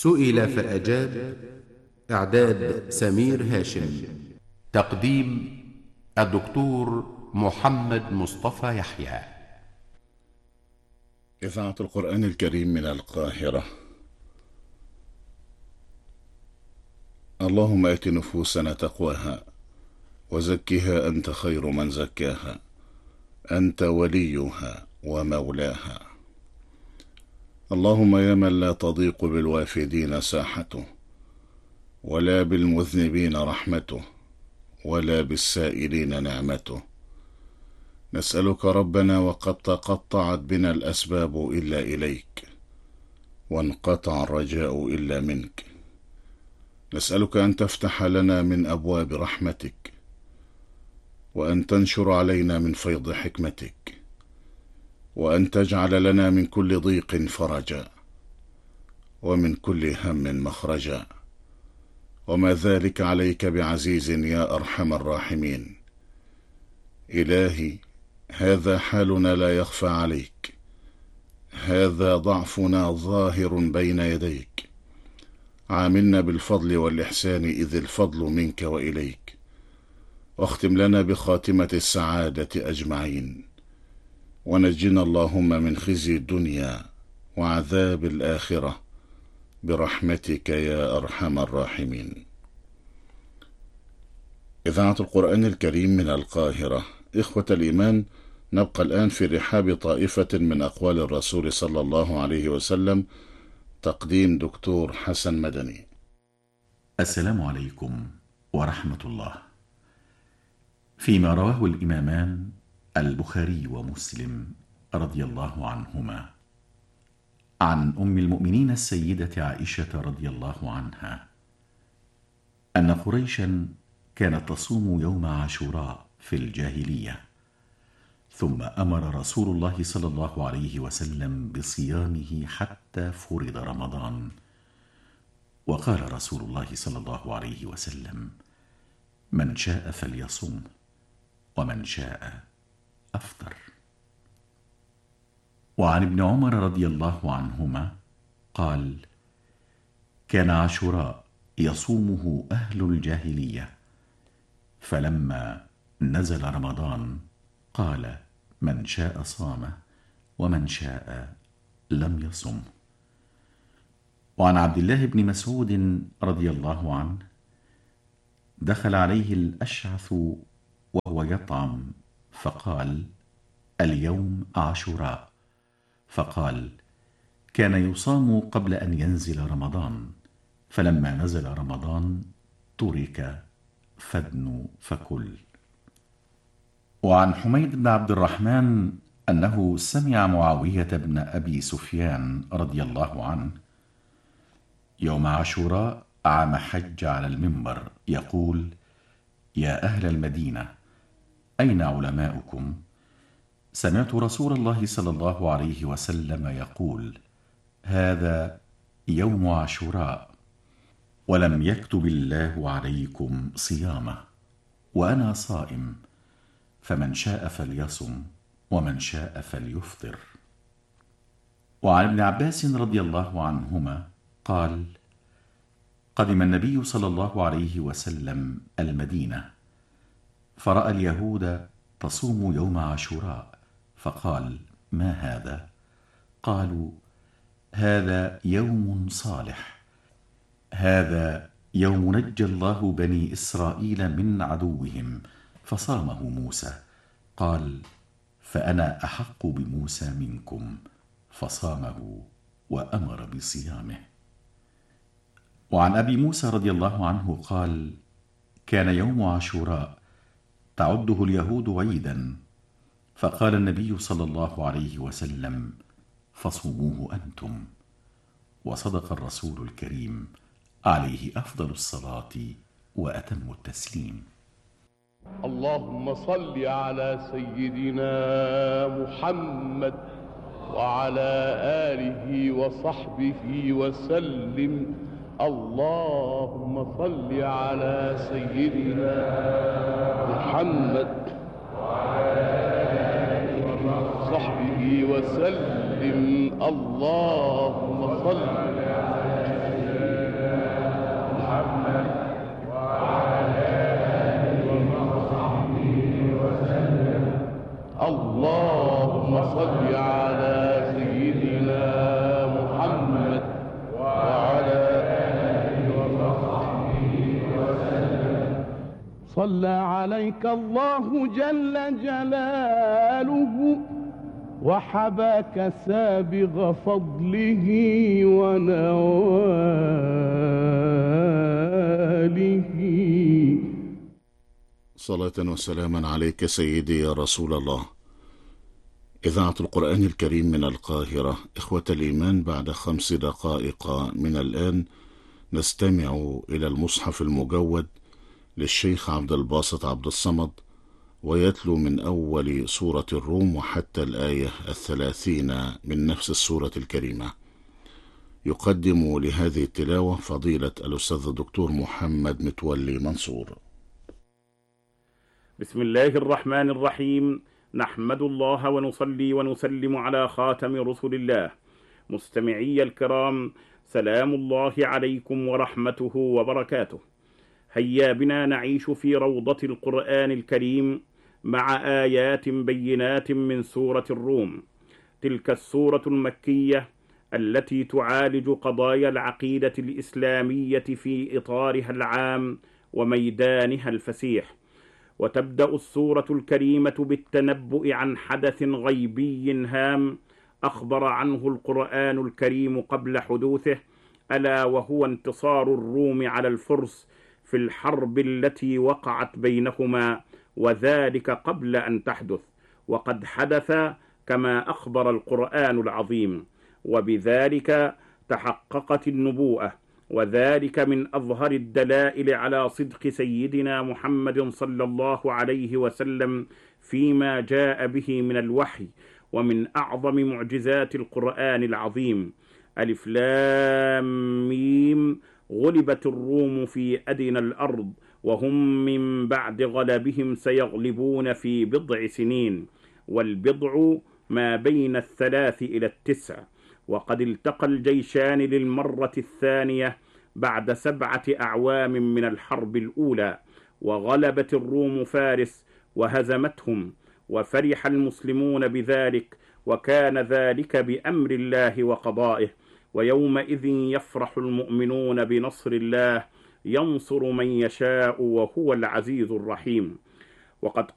سئل فأجاب. إعداد سمير هاشم. تقديم الدكتور محمد مصطفى يحيى. إذاعة القرآن الكريم من القاهرة. اللهم آت نفوسنا تقواها وزكها أنت خير من زكاها، أنت وليها ومولاها. اللهم يا من لا تضيق بالوافدين ساحته، ولا بالمذنبين رحمته، ولا بالسائلين نعمته، نسألك ربنا وقد تقطعت بنا الأسباب إلا إليك، وانقطع الرجاء إلا منك. نسألك أن تفتح لنا من أبواب رحمتك، وأن تنشر علينا من فيض حكمتك، وأن تجعل لنا من كل ضيق فرجا، ومن كل هم مخرجا، وما ذلك عليك بعزيز يا أرحم الراحمين. إلهي، هذا حالنا لا يخفى عليك، هذا ضعفنا ظاهر بين يديك. عاملنا بالفضل والإحسان إذ الفضل منك وإليك، واختم لنا بخاتمة السعادة أجمعين، ونجنا اللهم من خزي الدنيا وعذاب الآخرة برحمتك يا أرحم الراحمين. إذاعة القرآن الكريم من القاهرة. إخوة الإيمان، نبقى الآن في رحاب طائفة من أقوال الرسول صلى الله عليه وسلم. تقديم دكتور حسن مدني. السلام عليكم ورحمة الله. فيما رواه الإمامان البخاري ومسلم رضي الله عنهما عن أم المؤمنين السيدة عائشة رضي الله عنها أن قريشا كانت تصوم يوم عاشوراء في الجاهلية، ثم أمر رسول الله صلى الله عليه وسلم بصيامه حتى فرض رمضان. وقال رسول الله صلى الله عليه وسلم: من شاء فليصم، ومن شاء أفطر. وعن ابن عمر رضي الله عنهما قال: كان عاشوراء يصومه أهل الجاهلية، فلما نزل رمضان قال: من شاء صامه، ومن شاء لم يصمه. وعن عبد الله بن مسعود رضي الله عنه: دخل عليه الأشعث وهو يطعم فقال: اليوم عاشوراء. فقال: كان يصام قبل أن ينزل رمضان، فلما نزل رمضان ترك فادن فكل. وعن حميد بن عبد الرحمن أنه سمع معاوية بن أبي سفيان رضي الله عنه يوم عاشوراء عام حج على المنبر يقول: يا أهل المدينة، أين علماؤكم؟ سمعت رسول الله صلى الله عليه وسلم يقول: هذا يوم عاشوراء، ولم يكتب الله عليكم صيامه، وأنا صائم، فمن شاء فليصم، ومن شاء فليفطر. وعن ابن عباس رضي الله عنهما قال: قدم النبي صلى الله عليه وسلم المدينة، فرأى اليهود تصوم يوم عاشوراء، فقال: ما هذا؟ قالوا: هذا يوم صالح، هذا يوم نجى الله بني إسرائيل من عدوهم فصامه موسى. قال: فأنا أحق بموسى منكم، فصامه وأمر بصيامه. وعن أبي موسى رضي الله عنه قال: كان يوم عاشوراء تعده اليهود عيدا، فقال النبي صلى الله عليه وسلم: فصوموه أنتم. وصدق الرسول الكريم عليه أفضل الصلاة وأتم التسليم. اللهم صل على سيدنا محمد وعلى آله وصحبه وسلم. اللهم صل على سيدنا محمد وعلى آله وصحبه وسلم. اللهم صل على صلى عليك الله جل جلاله وحباك سابغ فضله ونواله. صلاة وسلاما عليك سيدي يا رسول الله. إذاعة القرآن الكريم من القاهرة. إخوة الإيمان، بعد 5 دقائق من الآن نستمع إلى المصحف المجود للشيخ عبد الباسط عبد الصمد، ويتلو من أول سورة الروم وحتى الآية 30 من نفس السورة الكريمة. يقدم لهذه التلاوة فضيلة الأستاذ الدكتور محمد متولي منصور. بسم الله الرحمن الرحيم. نحمد الله ونصلي ونسلم على خاتم رسل الله. مستمعي الكرام، سلام الله عليكم ورحمته وبركاته. هيا بنا نعيش في روضة القرآن الكريم مع آيات بينات من سورة الروم. تلك السورة المكية التي تعالج قضايا العقيدة الإسلامية في إطارها العام وميدانها الفسيح. وتبدأ السورة الكريمة بالتنبؤ عن حدث غيبي هام أخبر عنه القرآن الكريم قبل حدوثه، ألا وهو انتصار الروم على الفرس في الحرب التي وقعت بينهما، وذلك قبل أن تحدث، وقد حدث كما أخبر القرآن العظيم، وبذلك تحققت النبوءة، وذلك من أظهر الدلائل على صدق سيدنا محمد صلى الله عليه وسلم فيما جاء به من الوحي، ومن أعظم معجزات القرآن العظيم. ألف لام ميم. غلبت الروم في أدنى الأرض وهم من بعد غلبهم سيغلبون في بضع سنين، والبضع ما بين 3 إلى 9. وقد التقى الجيشان للمرة الثانية بعد 7 أعوام من الحرب الأولى، وغلبت الروم فارس وهزمتهم، وفرح المسلمون بذلك، وكان ذلك بأمر الله وقضائه. ويومئذ يفرح المؤمنون بنصر الله، ينصر من يشاء وهو العزيز الرحيم. وقد